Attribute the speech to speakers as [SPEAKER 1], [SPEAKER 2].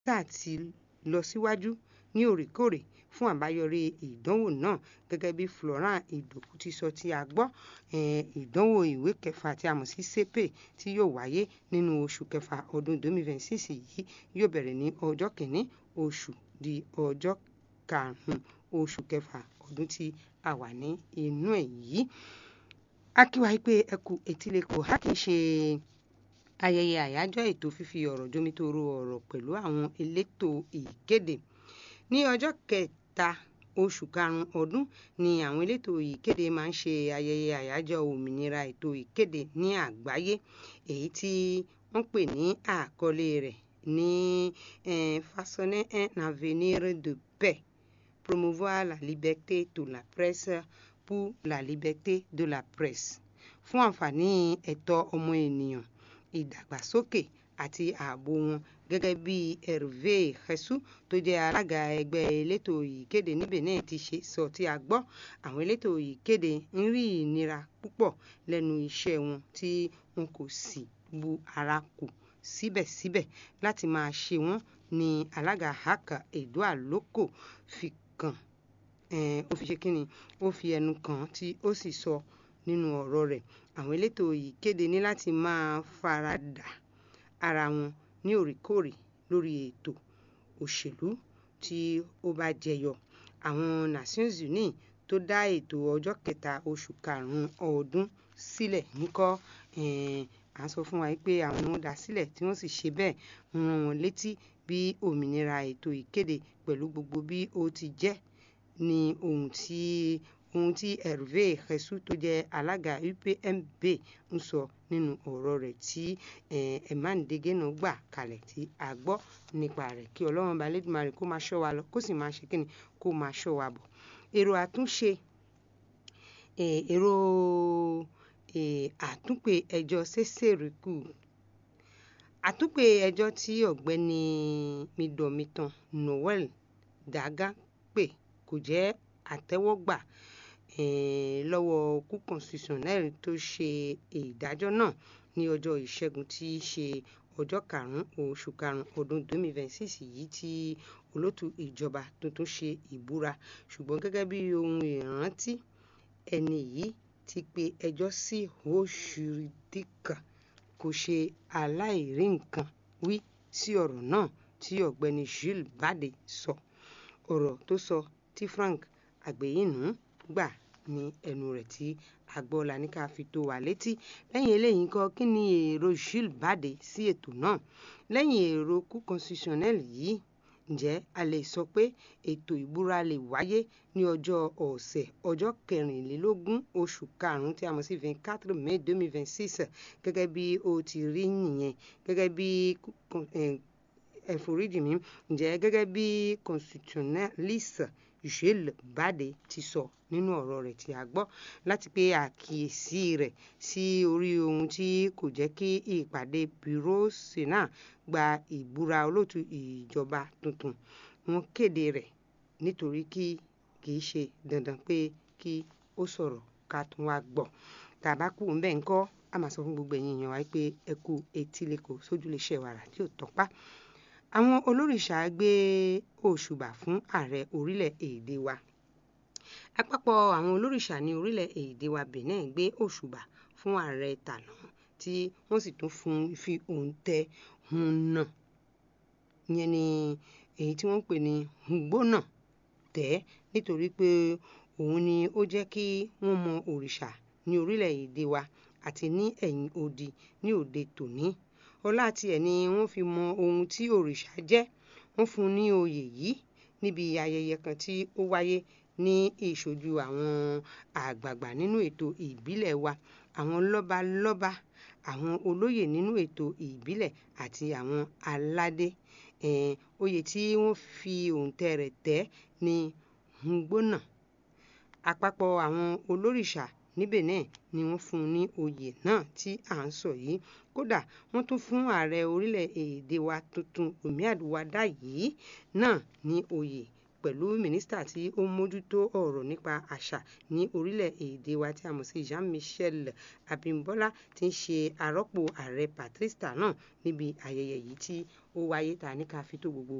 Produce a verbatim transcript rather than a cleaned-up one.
[SPEAKER 1] àti lọ síwájú ní òrèkóòrè fún àbáyọrí ìdánwò náà gẹ́gẹ́ bí Florent Ìdòkú ti sọ tí a gbọ́. Ìdánwò ìwé kẹfà tí a mọ̀ sí C P E tí yóò wáyé nínú oṣù kẹfà ọdún twenty twenty-six yìí yóò bẹ̀rẹ̀ ní ọjọ́ kìíní oṣù di ọjọ́ karùn-ún oṣù kẹfà ọdún tí a wà ní inú ẹ̀ yìí. A kí wa pé ẹ kú etílẹ̀kọ̀ a kì í ṣe ayẹyẹ àyájọ́ ètò fífi ọ̀rọ̀ jomitoro ọ̀rọ̀ pẹ̀lú àwọn elétò ìkéde. Ní ọjọ́ kẹta oṣù karùn-ún ọdún ni àwọn elétò ìkéde máa ń ṣe ayẹyẹ àyájọ́ òmìnira ètò ìkéde ní àgbáyé, èyí tí wọ́n pè ní àkọlé rẹ̀ ní façonner un avenir de paix, promouvoir la liberté de la presse pour la liberté de la presse, fún àǹfààní ẹ̀tọ́ ọmọ ènìyàn, ìdàgbàsókè àti ààbò wọn, gẹ́gẹ́ bí Hervé Hessou tó jẹ́ alága ẹgbẹ́ elétò ìkéde ní Benin ti ṣe sọ tí a gbọ́. Àwọn elétò ìkéde ń rí ìnira púpọ̀ lẹ́nu iṣẹ́ wọn tí wọn kò sì bu ara kù síbẹ̀síbẹ̀ láti máa ṣe wọ́n, ní alága H A C Edouard Loko fi kàn ó fi ṣe kíni ó fi ẹnu kàn tí ó sì sọ nínú ọ̀rọ̀ rẹ̀. Àwọn elétò ìkéde ní láti máa faradà ara wọn ní òrèkóòrè lórí ètò òṣèlú tí ó bá jẹyọ. Àwọn Nations Unies tó dá ètò ọjọ́ kẹta oṣù karùn-ún ọdún sílẹ̀ ńkọ́, à ń sọ fún wa pé àwọn wọn dá sílẹ̀ tí wọ́n sì ṣe bẹ́ẹ̀ rán wọn létí bí òmìnira ètò ìkéde pẹ̀lú gbogbo bí ó ti jẹ́ ní ohun tí ohun tí Hervé Hessou tó jẹ́ alága U P M B ń sọ nínú ọ̀rọ̀ rẹ̀ tí Emmanuel Degeno gbà kalẹ̀ tí a gbọ́ nípa rẹ̀. Kí Ọlọ́run bá Elédùmarè kó máa ṣọ́ wa lọ kó sì máa ṣe kíni kó máa ṣọ́ wa bọ̀. Èrò àtúnṣe èrò àtúnpè ẹjọ́ Seseriku àtúnpè ẹjọ́ tí ọ̀gbẹ́ni Mídọ̀mítàn Noel Dàgá pè kò jẹ́ àtẹ́wọ́gbà lọ́wọ́ Cour constitutionnelle tó ṣe ìdájọ́ náà ní ọjọ́ ìṣẹ́gun tí í ṣe ọjọ́ karùn-ún oṣù karùn-ún ọdún twenty twenty-six yìí tí olótù ìjọba tuntun ṣe ìbúra. Ṣùgbọ́n gẹ́gẹ́ bí ohun ìrántí, ẹni yìí ti pe ẹjọ́ sí Hochjuridique kò ṣe aláìrí nǹkan wí sí ọ̀rọ̀ náà tí ọ̀gbẹ́ni Jules Bade sọ. Ọ̀rọ̀ tó sọ tí Frank Agbéyìnú gbà ní ẹnu rẹ̀ tí agbọ́la ní ká fi tó wa létí. Lẹ́yìn eléyìí ńkọ́, kí ni èrò Jules Bade sí ètò náà? Lẹ́yìn èrò Cour constitutionnelle yìí, ǹjẹ́ a lè sọ pé ètò ìbúra lè wáyé ní ọjọ́ ọ̀sẹ̀ ọjọ́ kẹrìnlélógún oṣù karùn-ún tí a mọ̀ sí twenty-four May twenty twenty-six gẹ́gẹ́ bí ó ti rí nìyẹn, gẹ́gẹ́ bí ẹ̀foríjìmí ǹjẹ́ gẹ́gẹ́ bí constitutionnaliste Jules Bade ti sọ nínú ọ̀rọ̀ rẹ̀ tí a gbọ́, láti pé àkíyèsí rẹ̀ sí orí ohun tí kò jẹ́ kí ìpàdé Bureau Sénat gba ìbúra olótù ìjọba tuntun. Wọ́n kéde rẹ̀ nítorí kí kì í ṣe dandan pé kí ó sọ̀rọ̀ ká tún wá gbọ́. Tàbá kú ń bẹ́ẹ̀ ńkọ́, a máa sọ fún gbogbo ẹ̀yin èèyàn wa pé ẹ kú etílẹ̀kọ̀ sójúléṣẹ́ wàrà tí ò tọ́pá. Àwọn olórìṣà gbé òṣùbà fún ààrẹ orílẹ̀-èdè wa. Àpapọ̀ àwọn olórìṣà ní orílẹ̀-èdè wa Benin gbé òṣùbà fún ààrẹ tàná tí wọ́n sì tún fún fi òǹtẹ̀ hun náà. Ìyẹn ni èyí tí wọ́n ń pè ní Ngbónà tẹ̀, nítorí pé òun ni ó jẹ́ kí wọ́n mọ òrìṣà ní orílẹ̀-èdè wa àti ní ẹ̀yìn odi ní òde tòní. Ọlá tiẹ̀ ni wọ́n fi mọ ohun tí òrìṣà jẹ́. Wọ́n fún un ní oyè yìí níbi ayẹyẹ kan tí ó wáyé ní ìṣojú àwọn àgbààgbà nínú ètò ìbílẹ̀ wa, àwọn lọ́balọ́ba, àwọn olóyè nínú ètò ìbílẹ̀ àti àwọn aládé. Oyè tí wọ́n fi òǹtẹ̀ rẹ̀ tẹ̀ ní Ngbónà. Àpapọ̀ àwọn olórìṣà ní Benin ni wọ́n fún un ní oyè náà tí à ń sọ yìí. Kódà wọ́n tún fún ààrẹ orílẹ̀-èdè wa tuntun Rùmíàt Wàdà yìí náà ní oyè pẹ̀lú mínísítà tí ó ń mójútó ọ̀rọ̀ nípa àṣà ní orílẹ̀-èdè wa tí a mọ̀ sí Jean-Michel Abimbola tí ń ṣe arọ́pò ààrẹ Patrice Talon níbi ayẹyẹ yìí tí ó wáyé ta ní ká fi tó gbogbo